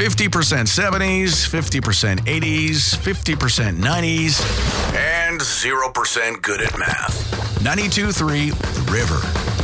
50% 70s, 50% 80s, 50% 90s, and 0% good at math. 92.3 The River.